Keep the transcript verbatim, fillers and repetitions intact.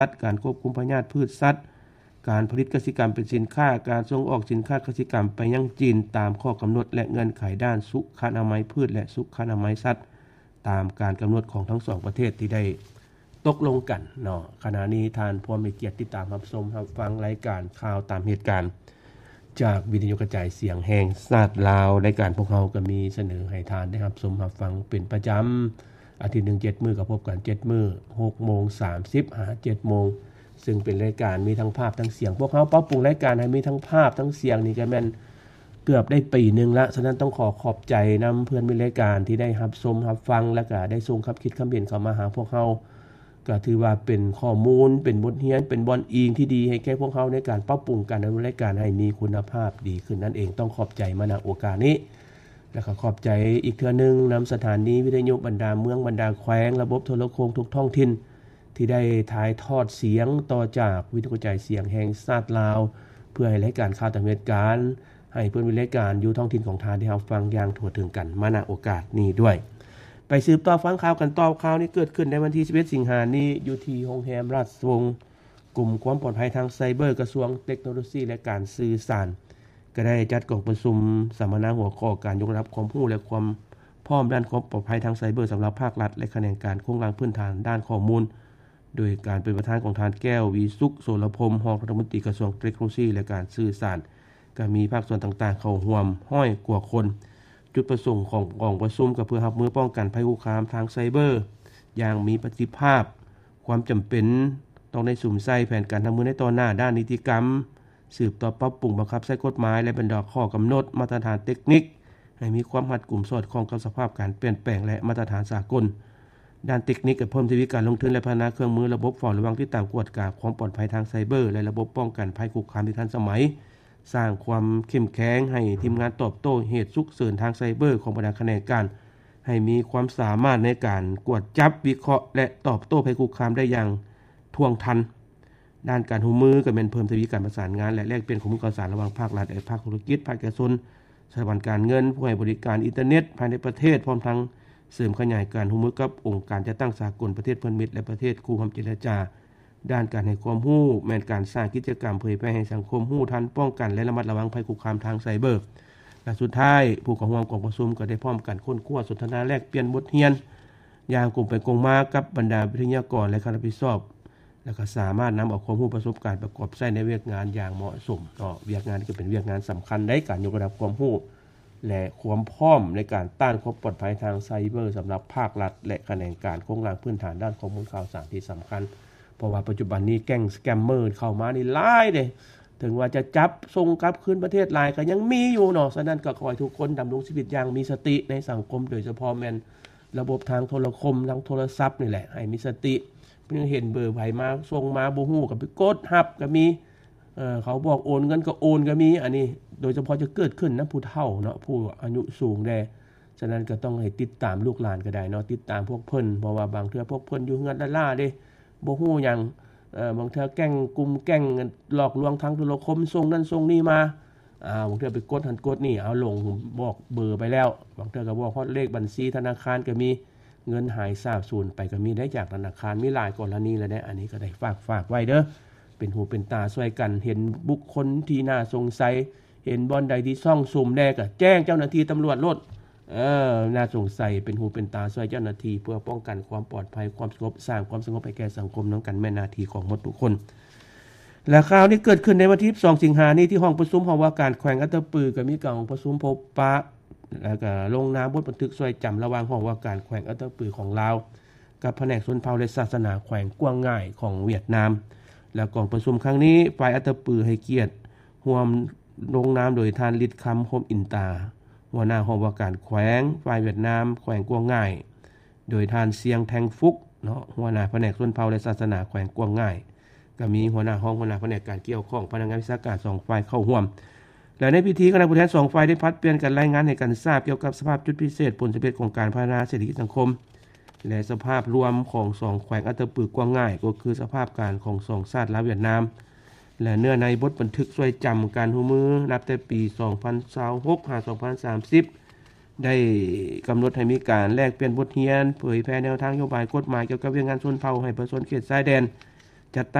สัตว์การควบคุมพยาธิพืชสัตว์การผลิตกสิกรรมเป็นสินค้าการส่งออกสินค้ากสิกรรมไปยังจีนตามข้อกำหนดและเงื่อนไขด้านสุขอนามัยพืชและสุขอนามัยสัตว์ตามการกำหนดของทั้งสองประเทศที่ได้ตกลงกันเนาะขณะนี้ทานผู้มีเกียรติติดตามรับชมรับฟังรายการข่าวตามเหตุการณ์จากวิทยุกระจายเสียงแห่งชาติลาวรายการพวกเราก็มีเสนอให้ทานได้รับชมรับฟังเป็นประจำอาทิตย์หนึ่งเจ็ดมื้อก็พบกันเจ็ดมื้อ หกโมงสามสิบ หา เจ็ดโมงซึ่งเป็นรายการมีทั้งภาพทั้งเสียงพวกเขาปรับปรุงรายการให้มีทั้งภาพทั้งเสียงนี่ก็แม่นเกือบได้ปีนึงละฉะนั้นต้องขอขอบใจนำเพื่อนมีรายการที่ได้รับชมรับฟังและก็ได้ส่งคำคิดคำเห็นเข้ามาหาพวกเราก็ถือว่าเป็นข้อมูลเป็นบทเรียนเป็นบอนอิงที่ดีให้แก่พวกเราในการปรับปรุงการดำเนินรายการให้มีคุณภาพดีขึ้นนั่นเองต้องขอบใจมาณโอกาสนี้แล้วก็ขอบใจอีกเทื่อนึงนำสถานีวิทยุบรรดาเมืองบรรดาแขวงระบบโทรโข่งทุกท้องถิ่นที่ได้ถ่ายทอดเสียงต่อจากวิทยุกระจายเสียงแห่งชาติลาวเพื่อให้รายการข่าวตามเหตุการณ์ให้เพื่อนวิรายการอยู่ท้องถิ่นของทานที่รับฟังอย่างทั่วถึงกันมาณโอกาสนี้ด้วยไปสืบต่อฟังข่าวกันต่อข่าวนี้เกิดขึ้นในวันที่สิบเอ็ดสิงหาคมนี้อยู่ที่โรงแรมราชวงศ์กลุ่มความปลอดภัยทางไซเบอร์กระทรวงเทคโนโลยีและการสื่อสารก็ได้จัดกองประชุมสัมมนาหัวข้อการยกระดับความรู้และความพร้อมด้านความปลอดภัยทางไซเบอร์สำหรับภาครัฐและแขนงการโครงสร้างพื้นฐานด้านข้อมูลโดยการเป็นประธานของทานแก้ววีสุขโสรพรมรองรัฐมนตรีกระทรวงเทคโนโลยีและการสื่อสารก็มีภาคส่วนต่างๆเข้าร่วมห้อยกว่าคนจุดประสงค์ของกองประชุมก็เพื่อรับมือป้องกันภัยคุกคามทางไซเบอร์อย่างมีประสิทธิภาพความจำเป็นต้องได้สุ่มใส่แผนการทำมือในต่อหน้าด้านนิติกรรมสืบต่อปรับปรุงบังคับใช้กฎหมายและบรรดาข้อกำหนดมาตรฐานเทคนิคให้มีความรัดกุมสอดคล้องกับสภาพการเปลี่ยนแปลงและมาตรฐานสากลด้านเทคนิคก็เพิ่มทวีการลงทุนและพัฒนาเครื่องมือระบบเฝ้าระวังที่ตามกวดกาความปลอดภัยทางไซเบอร์และระบบป้องกันภัยคุกคามที่ทันสมัยสร้างความเข้มแข็งให้ทีมงานตอบโต้เหตุฉุกเฉินทางไซเบอร์ของบรรดาแขนงการให้มีความสามารถในการกวดจับวิเคราะห์และตอบโต้ภัยคุกคามได้อย่างท่วงทันด้านการหูมือก็เป็นเพิ่มทวีการประสานงานและแลกเปลี่ยนข้อมูลข่าวสารระหว่างภาครัฐและภาคธุรกิจภาคเอกชนสถาบันการเงินผู้ให้บริการอินเทอร์เน็ตภายในประเทศพร้อมทั้งเสริมขยายการหูมือกับองค์การจัดตั้งสากลประเทศเพื่อนมิตรและประเทศคู่ความเจรจาด้านการให้ความรู้แม้นการสร้างกิจกรรมเผยแพร่ให้สังคมรู้ทันป้องกันและระมัดระวังภัยคุกคามทางไซเบอร์และสุดท้ายผู้เข้าร่วมกองประชุมก็ได้พร้อมกันค้นคว้าสนทนาแลกเปลี่ยนบทเรียนอย่างกลุ่มไปกงมากับบรรดาวิทยากรและคณะรับผิดชอบและก็สามารถนำเอาความรู้ประสบการณ์ประกอบใช้ในเวียกงานอย่างเหมาะสมก็เวียกงานก็เป็นเวียกงานสำคัญในการยกระดับความรู้และความพร้อมในการต้านความปลอดภัยทางไซเบอร์สำหรับภาครัฐและแขนงการโครงสร้างพื้นฐานด้านข้อมูลข่าวสารที่สำคัญเพราะว่าปัจจุบันนี้แก๊งสแกมเมอร์เข้ามานี่หลายเด้ถึงว่าจะจับส่งกลับคืนประเทศหลายก็ยังมีอยู่เนาะฉะนั้นก็ขอให้ทุกคนดำรงชีวิตอย่างมีสติในสังคมโดยเฉพาะแม่นระบบทางโทรคมทางโทรศัพท์นี่แหละให้มีสติเพิ่นเห็นเบอร์ไผมาส่งมาบ่ฮู้ก็ไปกดรับก็มีเอ่อเขาบอกโอนเงินก็โอนก็มีอันนี้โดยเฉพาะจะเกิดขึ้นนะผู้เฒ่าเนาะผู้อายุสูงแด่ฉะนั้นก็ต้องให้ติดตามลูกหลานก็ได้เนาะติดตามพวกเพิ่นเพราะว่าบางเทื่อพวกเพิ่นอยู่เฮือนล่าๆเด้บ่ฮู้หยังเอ่อบางเทื่อแก๊งกลุ่มแก๊งหลอกลวงทางโทรคมส่งนั่นส่งนี่มาอ่าบางเทื่อไปกดหันกดนี่เอาลงบอกเบอร์ไปแล้วบางเทื่อก็บอกฮอดเลขบัญชีธนาคารก็มีเงินหายสาบสูญไปก็มีได้จากธนาคารมีหลายกรณีแล้วได้อันนี้ก็ได้ฝากฝากไว้เด้อเป็นหูเป็นตาช่วยกันเห็นบุคคลที่น่าสงสัยเห็นบ่อนใดที่ซ่องสุมแน่ก็แจ้งเจ้าหน้าที่ตำรวจโลดเออน่าสงสัยเป็นหูเป็นตาช่วยเจ้าหน้าที่เพื่อป้องกันความปลอดภัยความสงบสร้างความสงบให้แก่สังคมนำกันแม่หน้าที่ของหมดทุกคนและข่าวนี้เกิดขึ้นในวันที่สองสิงหาคมนี้ที่ห้องประชุมหอว่าการแขวงอัตตปือก็มีการประชุมพบปะแล้วก็ลงนามบทบันทึกช่วยจำระหว่างห้องว่าการแขวงอัตตปือของลาวกับแผนกชนเผ่าและศาสนาแขวงกวางง่ายของเวียดนามและกองประชุมครั้งนี้ฝ่ายอัตตปือให้เกียรติร่วมลงนามโดยท่านฤทธิ์คำคมอินตาหัวหน้าห้องว่าการแขวงฝ่ายเวียดนามแขวงกวางง่ายโดยท่านเสียงแทงฟุกเนาะหัวหน้าแผนกชนเผ่าและศาสนาแขวงกวางง่ายก็มีหัวหน้าห้องหัวหน้าแผนกการเกี่ยวข้องพนักงานวิชาการสองฝ่ายเข้าร่วมและในพิธีคณะผู้แทนสองฝ่ายได้พัดเปลี่ยนกันรายงานให้กันทราบเกี่ยวกับสภาพจุดพิเศษผลสำเร็จของการพัฒนาเศรษฐกิจสังคมและสภาพรวมของสองแขวงอัตตปือกวางง่ายก็คือสภาพการของสองชาติลาวเวียดนามและเนื้อในบทบันทึกช่วยจำการหูมือนับแต่ปีสองพันยี่สิบหก ถึงสองพันสามสิบได้กำหนดให้มีการแลกเปลี่ยนบทเรียนเผยแพร่แนวทางนโยบายกฎหมายเกี่ยวกับเรื่องงานชนเผ่าให้ประชาชนเขตชายแดนจัด